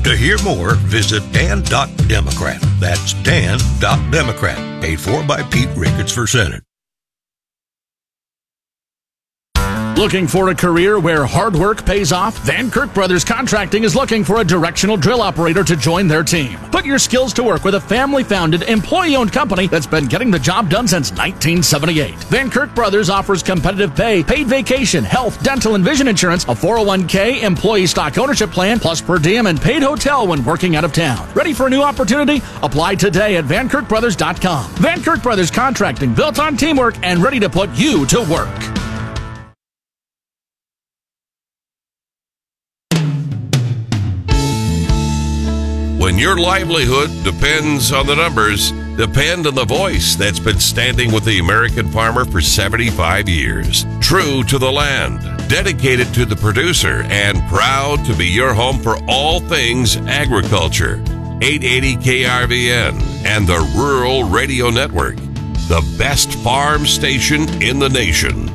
To hear more, visit Dan.Democrat. That's Dan.Democrat. Paid for by Pete Ricketts for Senate. Looking for a career where hard work pays off? Van Kirk Brothers Contracting is looking for a directional drill operator to join their team. Put your skills to work with a family-founded, employee-owned company that's been getting the job done since 1978. Van Kirk Brothers offers competitive pay, paid vacation, health, dental, and vision insurance, a 401k, employee stock ownership plan, plus per diem and paid hotel when working out of town. Ready for a new opportunity? Apply today at VanKirkBrothers.com. Van Kirk Brothers Contracting, built on teamwork and ready to put you to work. When your livelihood depends on the numbers, depend on the voice that's been standing with the American farmer for 75 years. True to the land, dedicated to the producer, and proud to be your home for all things agriculture. 880 KRVN and the Rural Radio Network, the best farm station in the nation.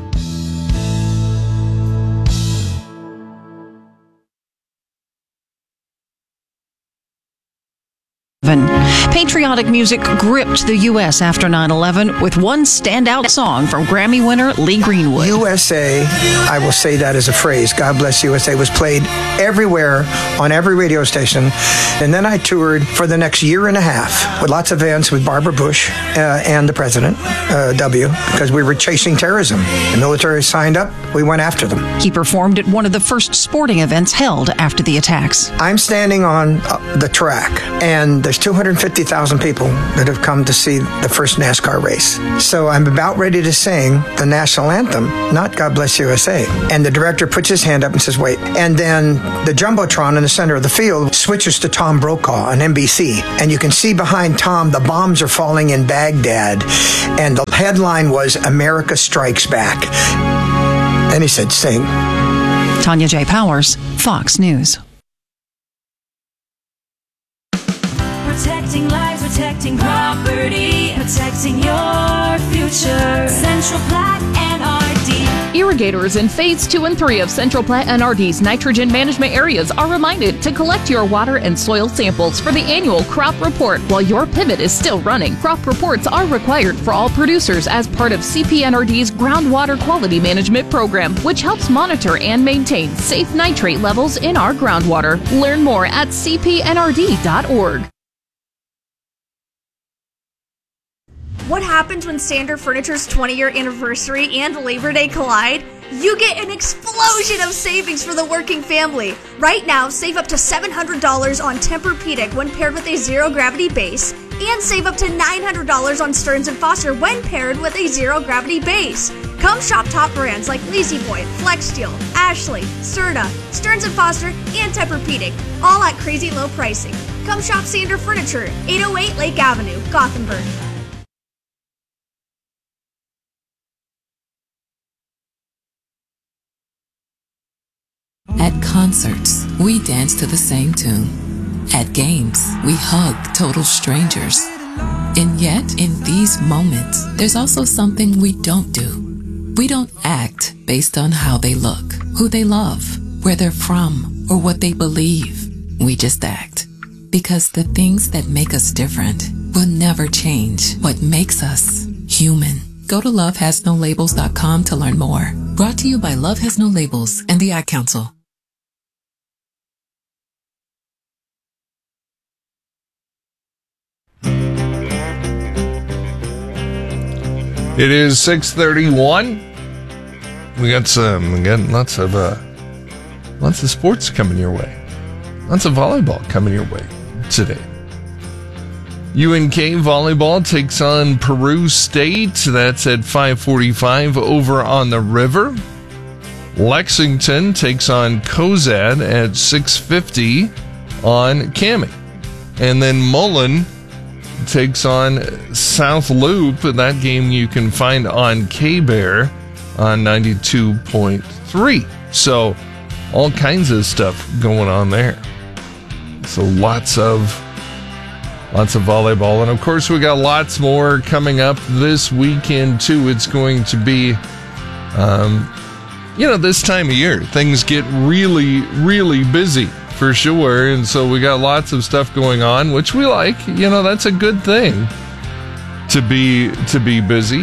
Patriotic music gripped the U.S. after 9/11 with one standout song from Grammy winner Lee Greenwood. USA, I will say that as a phrase, God Bless USA, was played everywhere on every radio station. And then I toured for the next year and a half with lots of events with Barbara Bush and the President, W, because we were chasing terrorism. The military signed up, we went after them. He performed at one of the first sporting events held after the attacks. I'm standing on the track, and there's 250,000 people that have come to see the first NASCAR race. So I'm about ready to sing the national anthem, not God Bless USA. And the director puts his hand up and says, wait. And then the Jumbotron in the center of the field switches to Tom Brokaw on NBC. And you can see behind Tom, the bombs are falling in Baghdad. And the headline was, America Strikes Back. And he said, sing. Tanya J. Powers, Fox News. Protecting lives, protecting property, protecting your future. Central Platte NRD. Irrigators in Phase 2 and 3 of Central Platte NRD's nitrogen management areas are reminded to collect your water and soil samples for the annual crop report while your pivot is still running. Crop reports are required for all producers as part of CPNRD's groundwater quality management program, which helps monitor and maintain safe nitrate levels in our groundwater. Learn more at cpnrd.org. What happens when Sander Furniture's 20-year anniversary and Labor Day collide? You get an explosion of savings for the working family. Right now, save up to $700 on Tempur-Pedic when paired with a zero-gravity base, and save up to $900 on Stearns & Foster when paired with a zero-gravity base. Come shop top brands like La-Z-Boy, FlexSteel, Ashley, Serta, Stearns & Foster, and Tempur-Pedic, all at crazy low pricing. Come shop Sander Furniture, 808 Lake Avenue, Gothenburg. At concerts, we dance to the same tune. At games, we hug total strangers. And yet, in these moments, there's also something we don't do. We don't act based on how they look, who they love, where they're from, or what they believe. We just act. Because the things that make us different will never change what makes us human. Go to lovehasnolabels.com to learn more. Brought to you by Love Has No Labels and the Ad Council. It is 6:31. We got lots of sports coming your way. Lots of volleyball coming your way today. UNK volleyball takes on Peru State. That's at 5:45 over on the river. Lexington takes on Cozad at 6:50 on Cammie. And then Mullen takes on South Loop. That game you can find on K-Bear on 92.3. So all kinds of stuff going on there. So lots of volleyball. And of course we got lots more coming up this weekend too. It's going to be, this time of year, things get really, really busy for sure. And so we got lots of stuff going on, which we like. That's a good thing to be busy.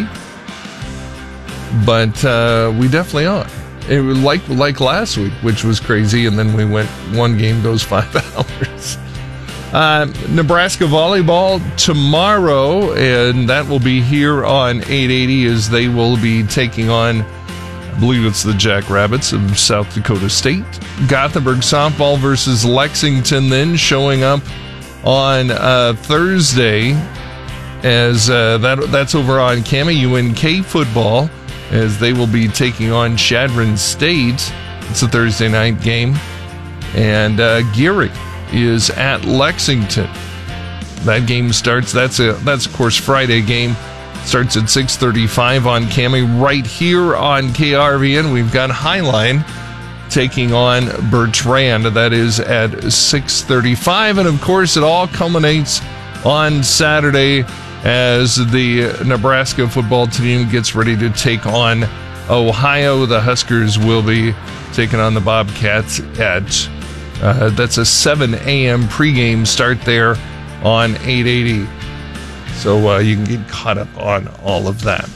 But we definitely are. It was like last week, which was crazy, and then we went, one game goes 5 hours. Nebraska volleyball tomorrow, and that will be here on 880 as they will be taking on, I believe it's the Jackrabbits of South Dakota State. Gothenburg softball versus Lexington then showing up on Thursday as that's over on KAMI. UNK football as they will be taking on Chadron State. It's a Thursday night game. And Geary is at Lexington. That game starts, that's of course Friday game. Starts at 6:35 on KAMI. Right here on KRVN, we've got Highline taking on Bertrand. That is at 6:35. And of course, it all culminates on Saturday as the Nebraska football team gets ready to take on Ohio. The Huskers will be taking on the Bobcats at that's a 7 a.m. pregame start there on 880. So you can get caught up on all of that.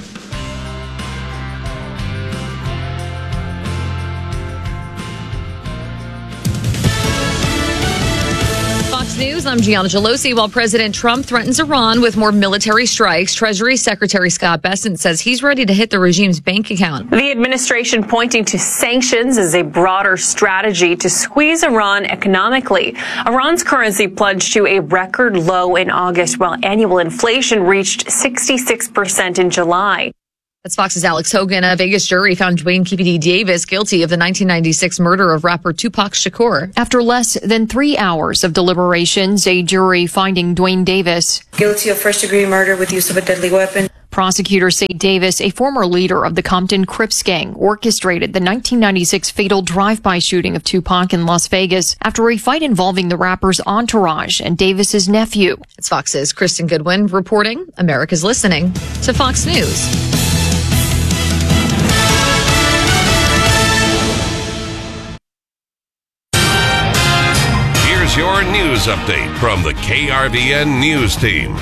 News. I'm Gianna Gelosi. While President Trump threatens Iran with more military strikes, Treasury Secretary Scott Bessent says he's ready to hit the regime's bank account. The administration pointing to sanctions as a broader strategy to squeeze Iran economically. Iran's currency plunged to a record low in August, while annual inflation reached 66% in July. That's Fox's Alex Hogan. A Vegas jury found Dwayne Keepity Davis guilty of the 1996 murder of rapper Tupac Shakur. After less than 3 hours of deliberations, a jury finding Dwayne Davis guilty of first-degree murder with use of a deadly weapon. Prosecutors say Davis, a former leader of the Compton Crips gang, orchestrated the 1996 fatal drive-by shooting of Tupac in Las Vegas after a fight involving the rapper's entourage and Davis's nephew. It's Fox's Kristen Goodwin reporting. America's listening to Fox News. Your news update from the KRVN News Team.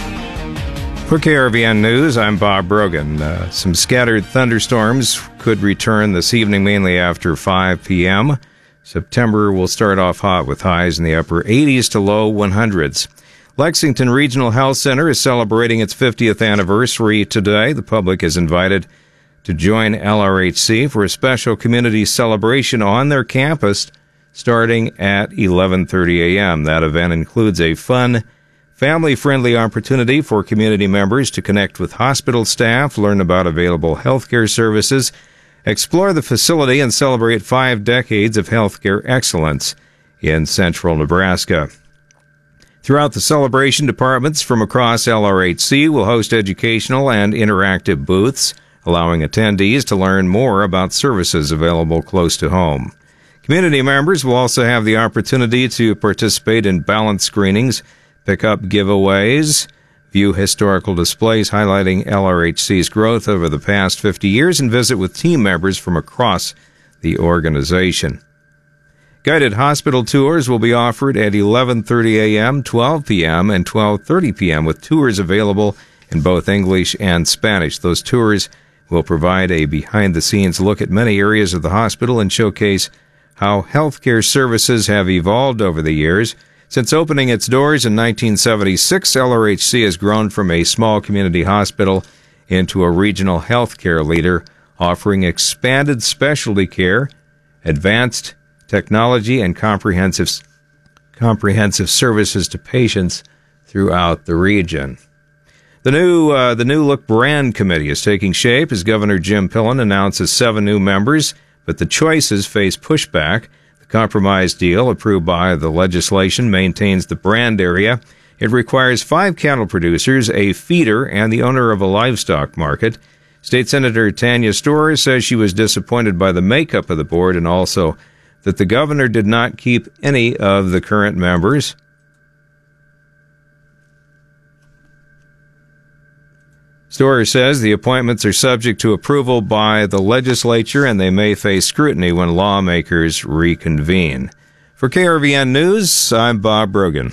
For KRVN News, I'm Bob Brogan. Some scattered thunderstorms could return this evening, mainly after 5 p.m. September will start off hot with highs in the upper 80s to low 100s. Lexington Regional Health Center is celebrating its 50th anniversary today. The public is invited to join LRHC for a special community celebration on their campus starting at 11:30 a.m. That event includes a fun, family-friendly opportunity for community members to connect with hospital staff, learn about available healthcare services, explore the facility, and celebrate 5 decades of healthcare excellence in central Nebraska. Throughout the celebration, departments from across LRHC will host educational and interactive booths, allowing attendees to learn more about services available close to home. Community members will also have the opportunity to participate in ballot screenings, pick up giveaways, view historical displays highlighting LRHC's growth over the past 50 years, and visit with team members from across the organization. Guided hospital tours will be offered at 11:30 a.m., 12 p.m., and 12:30 p.m., with tours available in both English and Spanish. Those tours will provide a behind-the-scenes look at many areas of the hospital and showcase how healthcare services have evolved over the years. Since opening its doors in 1976, LRHC has grown from a small community hospital into a regional healthcare leader, offering expanded specialty care, advanced technology, and comprehensive services to patients throughout the region. The new Look Brand Committee is taking shape as Governor Jim Pillen announces 7 new members, but the choices face pushback. The compromise deal approved by the legislation maintains the brand area. It requires 5 cattle producers, a feeder, and the owner of a livestock market. State Senator Tanya Storer says she was disappointed by the makeup of the board and also that the governor did not keep any of the current members. Storer says the appointments are subject to approval by the legislature and they may face scrutiny when lawmakers reconvene. For KRVN News, I'm Bob Brogan.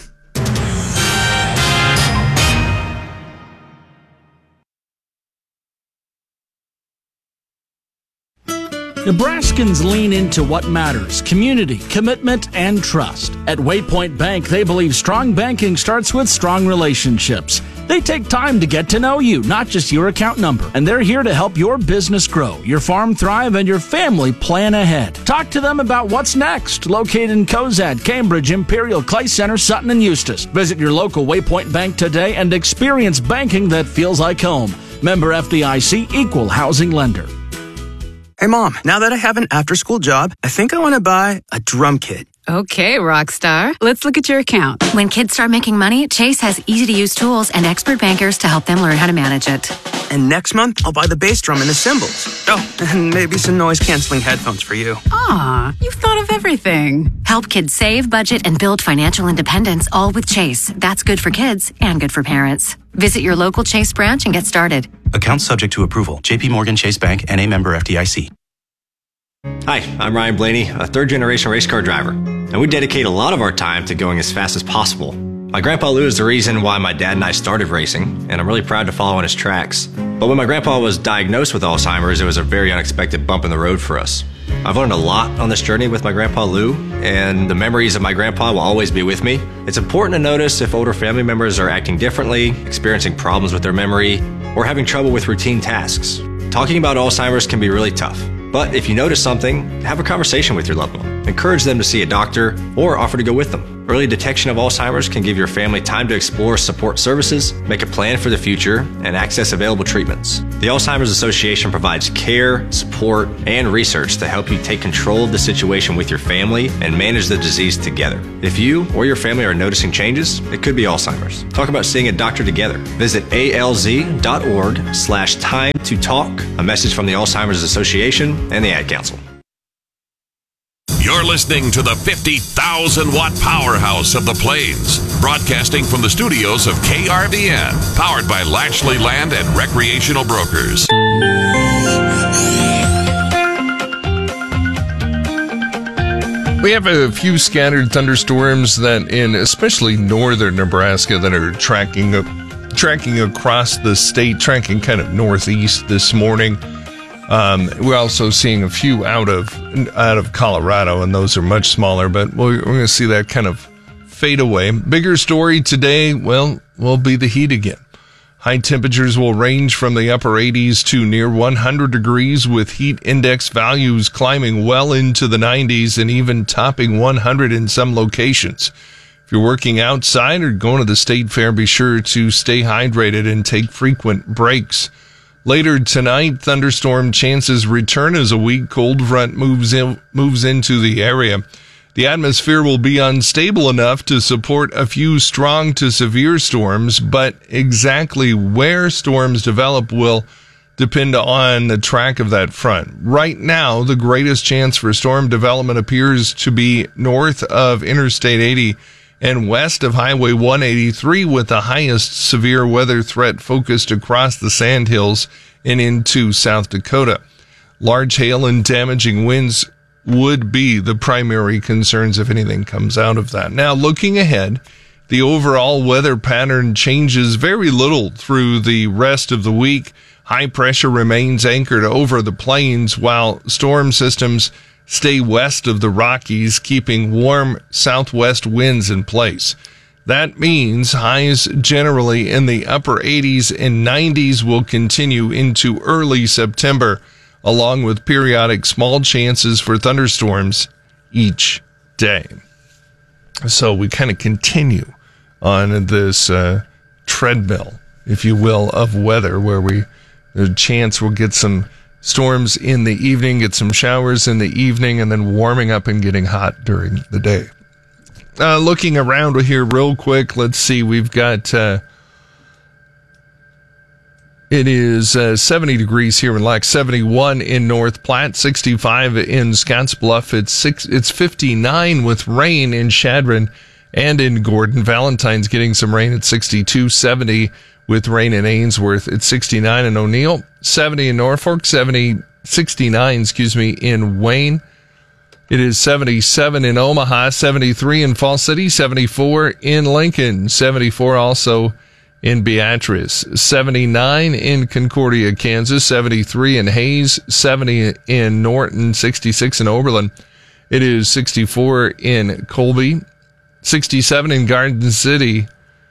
Nebraskans lean into what matters: community, commitment, and trust. At Waypoint Bank, they believe strong banking starts with strong relationships. They take time to get to know you, not just your account number. And they're here to help your business grow, your farm thrive, and your family plan ahead. Talk to them about what's next. Located in Cozad, Cambridge, Imperial, Clay Center, Sutton, and Eustis. Visit your local Waypoint Bank today and experience banking that feels like home. Member FDIC, Equal Housing Lender. Hey, Mom, now that I have an after-school job, I think I want to buy a drum kit. Okay, Rockstar. Let's look at your account. When kids start making money, Chase has easy-to-use tools and expert bankers to help them learn how to manage it. And next month, I'll buy the bass drum and the cymbals. Oh, and maybe some noise-canceling headphones for you. Aw, you've thought of everything. Help kids save, budget, and build financial independence, all with Chase. That's good for kids and good for parents. Visit your local Chase branch and get started. Account subject to approval. JP Morgan Chase Bank and a member FDIC. Hi, I'm Ryan Blaney, a third-generation race car driver, and we dedicate a lot of our time to going as fast as possible. My grandpa Lou is the reason why my dad and I started racing, and I'm really proud to follow in his tracks. But when my grandpa was diagnosed with Alzheimer's, it was a very unexpected bump in the road for us. I've learned a lot on this journey with my grandpa Lou, and the memories of my grandpa will always be with me. It's important to notice if older family members are acting differently, experiencing problems with their memory, or having trouble with routine tasks. Talking about Alzheimer's can be really tough. But if you notice something, have a conversation with your loved one. Encourage them to see a doctor or offer to go with them. Early detection of Alzheimer's can give your family time to explore support services, make a plan for the future, and access available treatments. The Alzheimer's Association provides care, support, and research to help you take control of the situation with your family and manage the disease together. If you or your family are noticing changes, it could be Alzheimer's. Talk about seeing a doctor together. Visit alz.org/time to talk. A message from the Alzheimer's Association and the Ad Council. You're listening to the 50,000-watt powerhouse of the Plains, broadcasting from the studios of KRVN, powered by Lashley Land and Recreational Brokers. We have a few scattered thunderstorms that in especially northern Nebraska that are tracking across the state, tracking kind of northeast this morning. We're also seeing a few out of Colorado, and those are much smaller, but we're going to see that kind of fade away. Bigger story today, will be the heat again. High temperatures will range from the upper 80s to near 100 degrees, with heat index values climbing well into the 90s and even topping 100 in some locations. If you're working outside or going to the state fair, be sure to stay hydrated and take frequent breaks. Later tonight, thunderstorm chances return as a weak cold front moves into the area. The atmosphere will be unstable enough to support a few strong to severe storms, but exactly where storms develop will depend on the track of that front. Right now, the greatest chance for storm development appears to be north of Interstate 80 and west of Highway 183, with the highest severe weather threat focused across the Sandhills and into South Dakota. Large hail and damaging winds would be the primary concerns if anything comes out of that. Now, looking ahead, the overall weather pattern changes very little through the rest of the week. High pressure remains anchored over the plains, while storm systems stay west of the Rockies, keeping warm southwest winds in place. That means highs generally in the upper 80s and 90s will continue into early September, along with periodic small chances for thunderstorms each day. So we kind of continue on this treadmill, if you will, of weather, where there's a chance we'll get some storms in the evening, get some showers in the evening, and then warming up and getting hot during the day. Looking around here real quick, let's see, we've got, it is 70 degrees here in Lac, 71 in North Platte, 65 in Scottsbluff, it's 59 with rain in Chadron and in Gordon. Valentine's getting some rain at 62, 70 with rain in Ainsworth. It's 69 in O'Neill, 70 in Norfolk, 69 in Wayne. It is 77 in Omaha, 73 in Falls City, 74 in Lincoln, 74 also in Beatrice, 79 in Concordia, Kansas, 73 in Hayes, 70 in Norton, 66 in Oberlin. It is 64 in Colby, 67 in Garden City,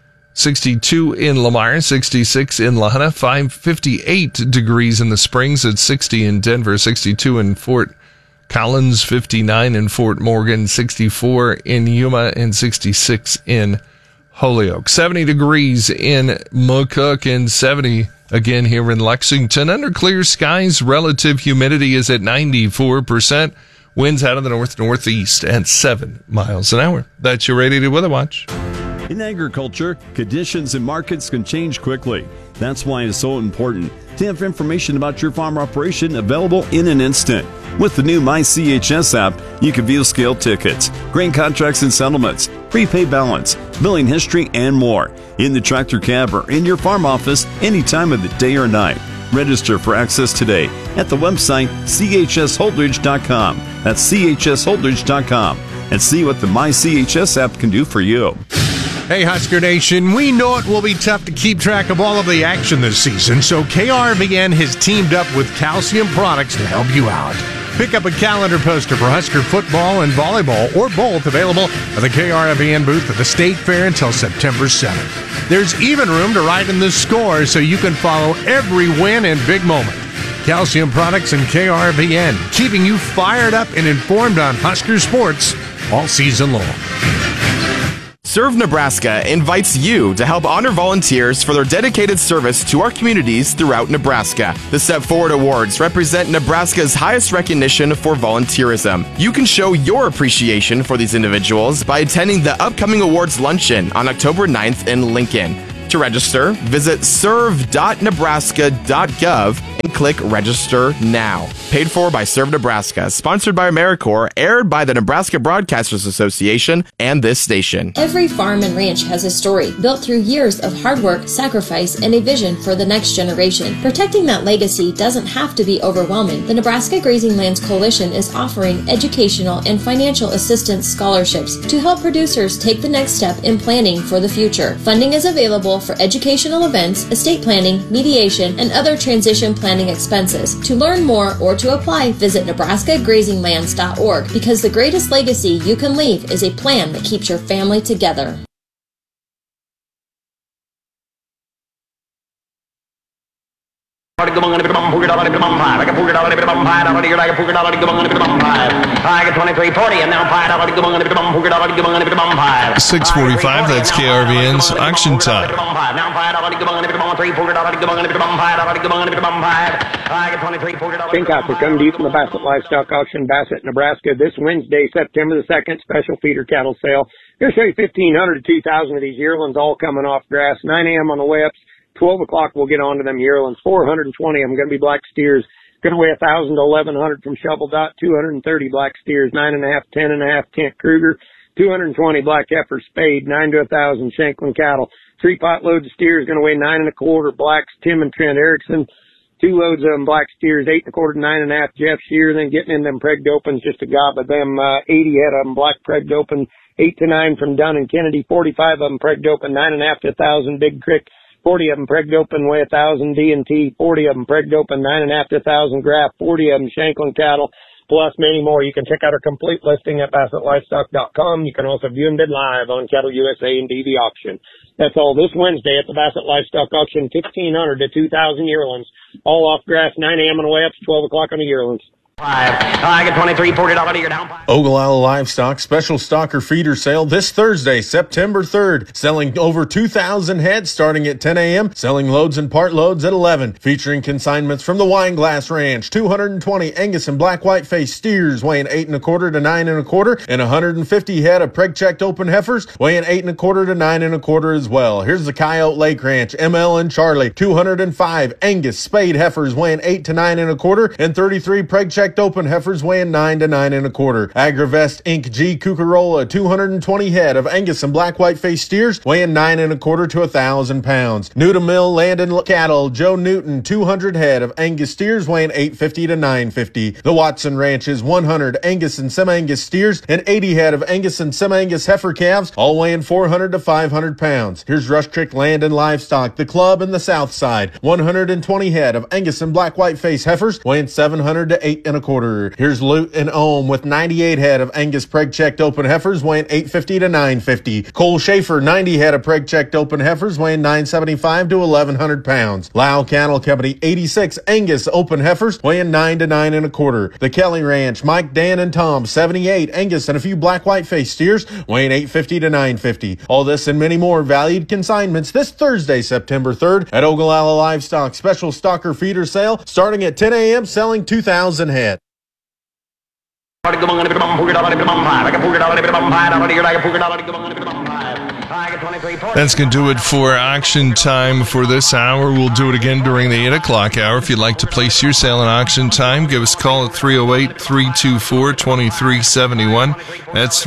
62 in Lamar, 66 in La Junta, 58 degrees in the Springs, at 60 in Denver, 62 in Fort Collins, 59 in Fort Morgan, 64 in Yuma, and 66 in Holyoke. 70 degrees in McCook and 70 again here in Lexington. Under clear skies, relative humidity is at 94%. Winds out of the north-northeast at 7 miles an hour. That's your Radiated Weather Watch. In agriculture, conditions and markets can change quickly. That's why it's so important to have information about your farm operation available in an instant. With the new MyCHS app, you can view scale tickets, grain contracts and settlements, prepaid balance, billing history, and more in the tractor cab or in your farm office any time of the day or night. Register for access today at the website chsholdridge.com. That's chsholdridge.com, and see what the MyCHS app can do for you. Hey, Husker Nation, we know it will be tough to keep track of all of the action this season, so KRVN has teamed up with Calcium Products to help you out. Pick up a calendar poster for Husker football and volleyball, or both, available at the KRVN booth at the State Fair until September 7th. There's even room to write in the score so you can follow every win and big moment. Calcium Products and KRVN, keeping you fired up and informed on Husker sports all season long. Serve Nebraska invites you to help honor volunteers for their dedicated service to our communities throughout Nebraska. The Step Forward Awards represent Nebraska's highest recognition for volunteerism. You can show your appreciation for these individuals by attending the upcoming awards luncheon on October 9th in Lincoln. To register, visit serve.nebraska.gov and click Register Now. Paid for by Serve Nebraska, sponsored by AmeriCorps, aired by the Nebraska Broadcasters Association and this station. Every farm and ranch has a story built through years of hard work, sacrifice, and a vision for the next generation. Protecting that legacy doesn't have to be overwhelming. The Nebraska Grazing Lands Coalition is offering educational and financial assistance scholarships to help producers take the next step in planning for the future. Funding is available for educational events, estate planning, mediation, and other transition planning expenses. To learn more or to apply, visit nebraskagrazinglands.org, because the greatest legacy you can leave is a plan that keeps your family together. I get 23, 40, and now 6:45, that's KRVN's auction time. Pinkhouse, we're coming to you from the Bassett Livestock Auction, Bassett, Nebraska, this Wednesday, September the 2nd, special feeder cattle sale. Going to show you 1,500 to 2,000 of these yearlings all coming off grass, 9 a.m. on the way ups. 12 o'clock, we'll get on to them yearlings. 420 of them going to be black steers. Going to weigh 1,000 to 1,100 from Shovel Dot. 230 black steers, 9.5, 10.5 Kent Kruger. 220 black heifers spayed, 9 to 1,000 Shanklin cattle. 3 pot loads of steers going to weigh 9.25 blacks, Tim and Trent Erickson. 2 loads of them black steers, 8.25 to 9.5 Jeff Shear. Then getting in them pregged opens, just a gob of them, 80 head of them black pregged open, 8 to 9 from Dunn and Kennedy. 45 of them pregged open, 9.5 to 1,000 Big Creek. 40 of them pregged open, weigh 1,000 D&T. 40 of them pregged open, 9.5 to 1,000 Graff. 40 of them Shanklin cattle, plus many more. You can check out our complete listing at BassettLivestock.com. You can also view and bid live on Cattle USA and DV Auction. That's all this Wednesday at the Bassett Livestock Auction, 1,500 to 2,000 yearlings, all off grass, 9 a.m. on the way up to 12 o'clock on the yearlings. I get 23, $40 you're down. Ogallala Livestock special stocker feeder sale this Thursday, September 3rd. Selling over 2,000 head starting at 10 a.m. Selling loads and part loads at 11. Featuring consignments from the Wineglass Ranch. 220 Angus and black white face steers weighing 8.25 to 9.25, and 150 head of preg-checked open heifers weighing 8.25 to 9.25 as well. Here's the Coyote Lake Ranch, ML and Charlie. 205 Angus spayed heifers weighing 8 to 9.25, and 33 preg-checked checked open heifers weighing 9 to 9 1/4. Agravest Inc. G. Cucarola, 220 head of Angus and black white face steers weighing 9 1/4 to 1,000 pounds. Newton Mill Landon Cattle, Joe Newton, 200 head of Angus steers weighing 850 to 950. The Watson Ranches, 100 Angus and Semi-Angus steers and 80 head of Angus and Semi-Angus heifer calves, all weighing 400 to 500 pounds. Here's Rush Creek Land and Livestock, the club in the south side, 120 head of Angus and black white face heifers weighing 700 to 8 1/4. Here's Lute and Ohm with 98 head of Angus preg checked open heifers weighing 850 to 950. Cole Schaefer, 90 head of preg checked open heifers weighing 975 to 1,100 pounds. Lau Cattle Company, 86 Angus open heifers weighing 9 to 9 1/4. The Kelly Ranch, Mike, Dan, and Tom, 78 Angus and a few black white face steers weighing 850 to 950. All this and many more valued consignments this Thursday, September 3rd at Ogallala Livestock special stalker feeder sale starting at 10 a.m. selling 2,000 head. That's going to do it for auction time for this hour. We'll do it again during the 8 o'clock hour. If you'd like to place your sale in auction time, give us a call at 308-324-2371. That's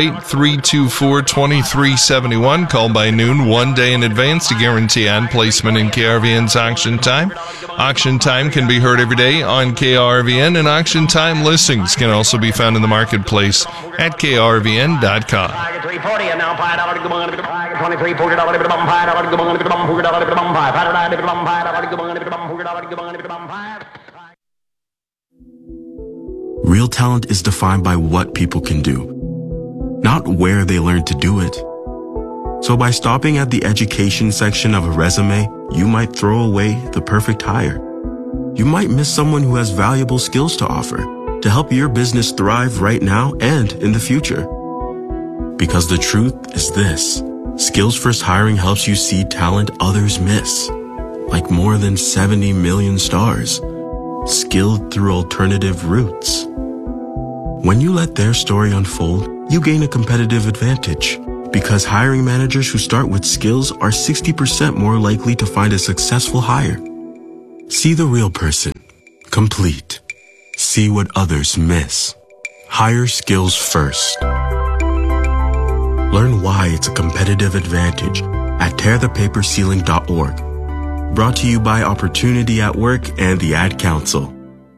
308-324-2371. Call by noon 1 day in advance to guarantee on placement in KRVN's auction time. Auction time can be heard every day on KRVN, and auction time listings can also be found in the marketplace at krvn.com. Real talent is defined by what people can do, not where they learned to do it. So by stopping at the education section of a resume, you might throw away the perfect hire. You might miss someone who has valuable skills to offer to help your business thrive right now and in the future. Because the truth is this: Skills First Hiring helps you see talent others miss, like more than 70 million stars, skilled through alternative routes. When you let their story unfold, you gain a competitive advantage, because hiring managers who start with skills are 60% more likely to find a successful hire. See the real person, complete. See what others miss. Hire skills first. Learn why it's a competitive advantage at tearthepaperceiling.org. Brought to you by Opportunity at Work and the Ad Council.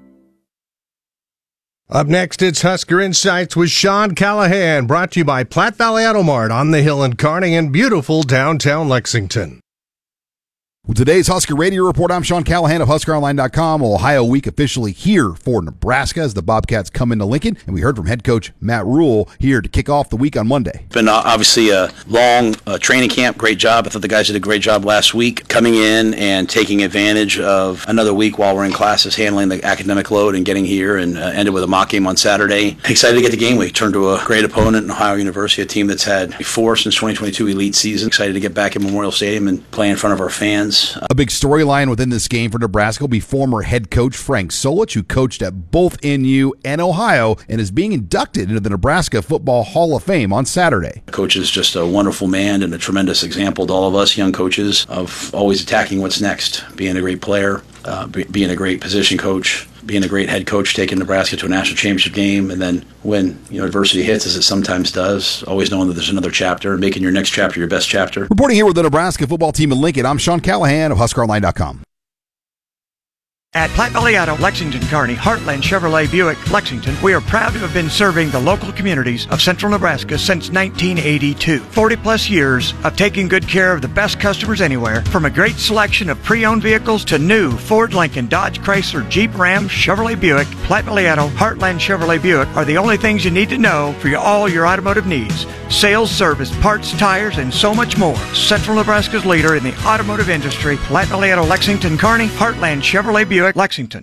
Up next, it's Husker Insights with Sean Callahan, brought to you by Platte Valley Auto Mart on the Hill in Kearney and beautiful downtown Lexington. With today's Husker Radio Report, I'm Sean Callahan of HuskerOnline.com. Ohio Week officially here for Nebraska as the Bobcats come into Lincoln. And we heard from head coach Matt Rhule here to kick off the week on Monday. Been obviously a long training camp. Great job. I thought the guys did a great job last week coming in and taking advantage of another week while we're in classes, handling the academic load and getting here, and ended with a mock game on Saturday. Excited to get the game week. Turned to a great opponent in Ohio University, a team that's had 4 since 2022 elite season. Excited to get back in Memorial Stadium and play in front of our fans. A big storyline within this game for Nebraska will be former head coach Frank Solich, who coached at both NU and Ohio and is being inducted into the Nebraska Football Hall of Fame on Saturday. Coach is just a wonderful man and a tremendous example to all of us young coaches of always attacking what's next, being a great player, being a great position coach, being a great head coach, taking Nebraska to a national championship game, and then when adversity hits, as it sometimes does, always knowing that there's another chapter and making your next chapter your best chapter. Reporting here with the Nebraska football team in Lincoln, I'm Sean Callahan of HuskerOnline.com. At Platte Valley Auto, Lexington, Kearney, Heartland Chevrolet Buick, Lexington, we are proud to have been serving the local communities of central Nebraska since 1982. 40-plus years of taking good care of the best customers anywhere, from a great selection of pre-owned vehicles to new Ford, Lincoln, Dodge, Chrysler, Jeep, Ram, Chevrolet Buick. Platte Valley Auto, Heartland Chevrolet Buick are the only things you need to know for all your automotive needs. Sales, service, parts, tires, and so much more. Central Nebraska's leader in the automotive industry, Platte Valley Auto, Lexington, Kearney, Heartland Chevrolet Buick, Lexington.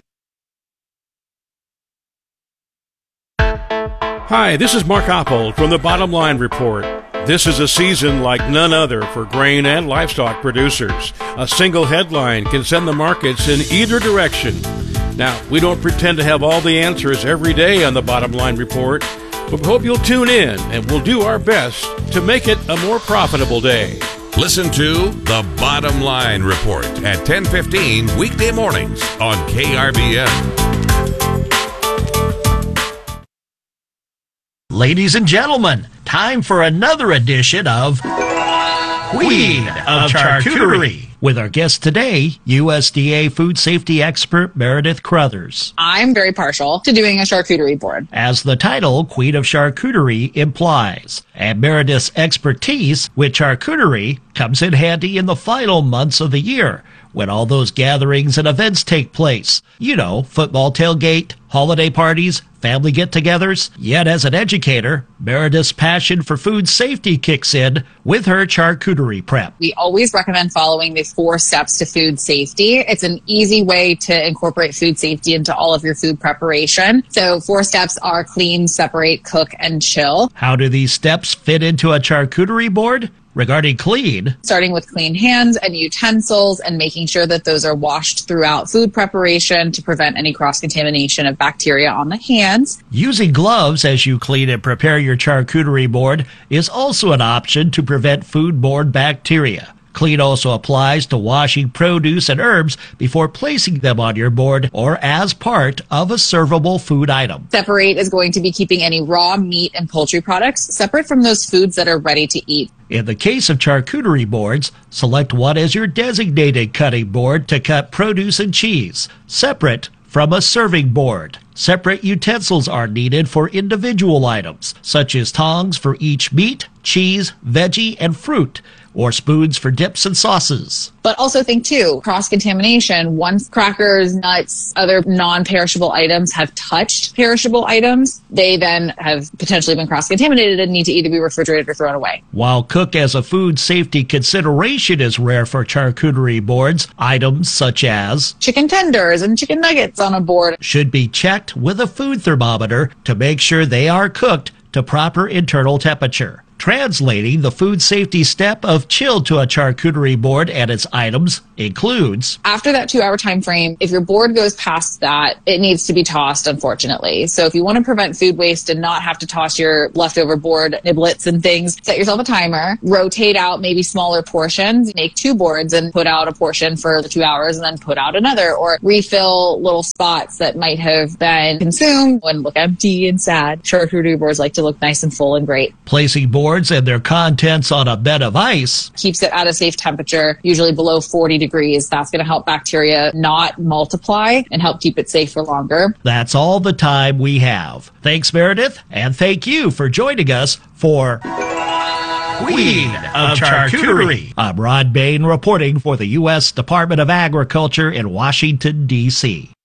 Hi, this is Mark Oppold from the Bottom Line Report. This is a season like none other for grain and livestock producers. A single headline can send the markets in either direction. Now, we don't pretend to have all the answers every day on the Bottom Line Report, but we hope you'll tune in and we'll do our best to make it a more profitable day. Listen to The Bottom Line Report at 10:15 weekday mornings on KRVN. Ladies and gentlemen, time for another edition of Queen of Charcuterie. With our guest today, USDA food safety expert Meredith Crothers. I'm very partial to doing a charcuterie board. As the title, Queen of Charcuterie, implies. And Meredith's expertise with charcuterie comes in handy in the final months of the year, when all those gatherings and events take place. You know, football tailgate, holiday parties, family get-togethers. Yet as an educator, Meredith's passion for food safety kicks in with her charcuterie prep. We always recommend following the 4 steps to food safety. It's an easy way to incorporate food safety into all of your food preparation. So 4 steps are clean, separate, cook, and chill. How do these steps fit into a charcuterie board? Regarding clean, starting with clean hands and utensils and making sure that those are washed throughout food preparation to prevent any cross-contamination of bacteria on the hands. Using gloves as you clean and prepare your charcuterie board is also an option to prevent foodborne bacteria. Clean also applies to washing produce and herbs before placing them on your board or as part of a servable food item. Separate is going to be keeping any raw meat and poultry products separate from those foods that are ready to eat. In the case of charcuterie boards, select one as your designated cutting board to cut produce and cheese, separate from a serving board. Separate utensils are needed for individual items, such as tongs for each meat, cheese, veggie, and fruit, or spoons for dips and sauces. But also think, too, cross-contamination. Once crackers, nuts, other non-perishable items have touched perishable items, they then have potentially been cross-contaminated and need to either be refrigerated or thrown away. While cook as a food safety consideration is rare for charcuterie boards, items such as chicken tenders and chicken nuggets on a board should be checked with a food thermometer to make sure they are cooked to proper internal temperature. Translating the food safety step of chill to a charcuterie board and its items includes, after that 2-hour time frame, if your board goes past that, it needs to be tossed, unfortunately. So if you want to prevent food waste and not have to toss your leftover board niblets and things, set yourself a timer, rotate out maybe smaller portions, make 2 boards and put out a portion for the 2 hours and then put out another, or refill little spots that might have been consumed and look empty and sad. Charcuterie boards like to look nice and full and great. Placing boards and their contents on a bed of ice keeps it at a safe temperature, usually below 40 degrees. That's going to help bacteria not multiply and help keep it safe for longer. That's all the time we have. Thanks, Meredith, and thank you for joining us for Queen of Charcuterie. I'm Rod Bain reporting for the U.S. Department of Agriculture in Washington, D.C.